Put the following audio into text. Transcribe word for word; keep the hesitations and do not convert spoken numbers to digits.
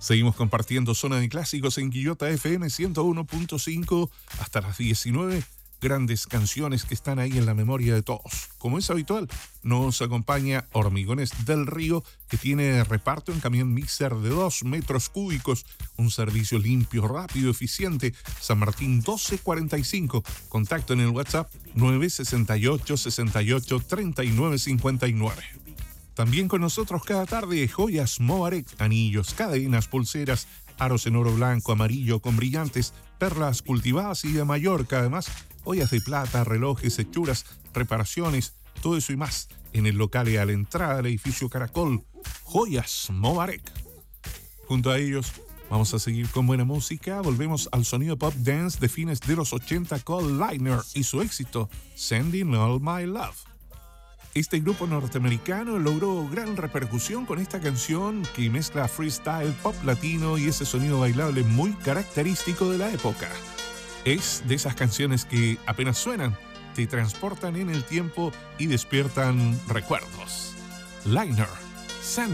Seguimos compartiendo Zona de Clásicos en Quillota F M ciento uno punto cinco hasta las diecinueve. Grandes canciones que están ahí en la memoria de todos. Como es habitual, nos acompaña Hormigones del Río, que tiene reparto en camión mixer de dos metros cúbicos, un servicio limpio, rápido, eficiente. San Martín doce cuarenta y cinco. Contacto en el WhatsApp nueve sesenta y ocho, sesenta y ocho, treinta y nueve cincuenta y nueve. También con nosotros cada tarde Joyas Mobarek, anillos, cadenas, pulseras, aros en oro blanco, amarillo con brillantes, perlas cultivadas y de Mallorca. Además, ollas de plata, relojes, hechuras, reparaciones, todo eso y más en el local y a la entrada del edificio Caracol, Joyas Mobarek. Junto a ellos vamos a seguir con buena música. Volvemos al sonido pop dance de fines de los ochenta con Liner y su éxito Sending All My Love. Este grupo norteamericano logró gran repercusión con esta canción que mezcla freestyle, pop latino y ese sonido bailable muy característico de la época. Es de esas canciones que apenas suenan, te transportan en el tiempo y despiertan recuerdos. Liner, Send